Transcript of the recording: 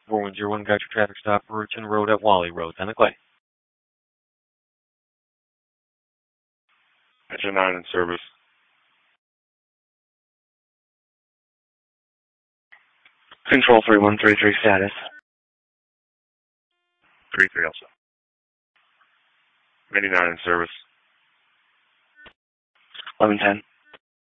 4101 got your traffic stop, Rurton Road at Wally Road, 10 Clay. Engine 9 in service. Control 3133 status. 33 also. 89 in service. 1110.